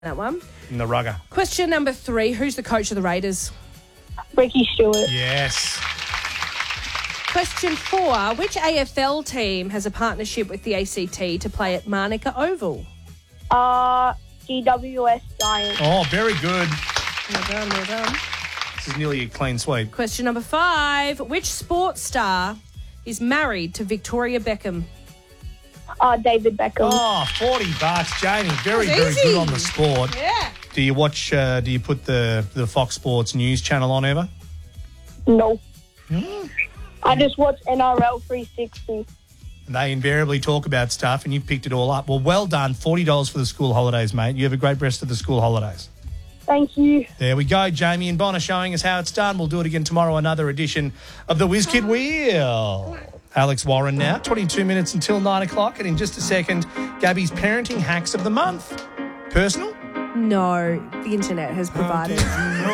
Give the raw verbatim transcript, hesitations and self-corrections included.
that one. In the rugger. Question number three. Who's the coach of the Raiders? Ricky Stewart. Yes. Question four. Which A F L team has a partnership with the A C T to play at Manuka Oval? Uh, G W S Giants. Oh, very good. Well done, well done. This is nearly a clean sweep. Question number five. Which sports star is married to Victoria Beckham? Uh, David Beckham. Oh, forty bucks, Jamie. Very, That's very easy. good on the sport. Yeah. Do you watch, uh, do you put the, the Fox Sports News channel on ever? No. I just watch N R L three sixty. They invariably talk about stuff and you picked it all up. Well, well done. forty dollars for the school holidays, mate. You have a great rest of the school holidays. Thank you. There we go. Jamie and Bonner showing us how it's done. We'll do it again tomorrow, another edition of the Whiz Kid Wheel. Alex Warren now, twenty-two minutes until nine o'clock. And in just a second, Gabby's parenting hacks of the month. Personal? No, the internet has provided.